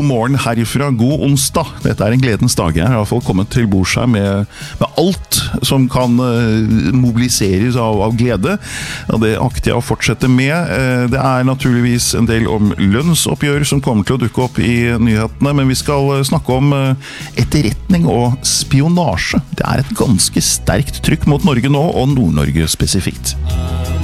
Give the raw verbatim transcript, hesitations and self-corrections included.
God morgen herifra, god onsdag. Dette er en gledens dag. Jeg har i hvert fall kommet til bords her med, med alt som kan uh, mobiliseres av, av glede. Og det akter jeg å fortsette med. Uh, det er naturligvis en del om lønnsoppgjør som kommer til å dukke opp i nyhetene, men vi skal uh, snakke om uh, etterretning og spionasje. Det er et ganske sterkt trykk mot Norge nå, og Nord-Norge spesifikt.